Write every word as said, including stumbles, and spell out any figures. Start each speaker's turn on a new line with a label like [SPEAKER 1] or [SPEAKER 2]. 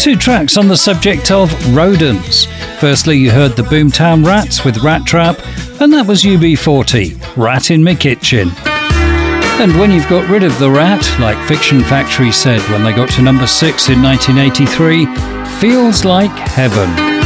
[SPEAKER 1] Two tracks on the subject of rodents. Firstly, you heard the Boomtown Rats with Rat Trap, and that was U B forty, Rat in Me Kitchen. And when you've got rid of the rat, like Fiction Factory said when they got to number six in nineteen eighty-three, feels like heaven.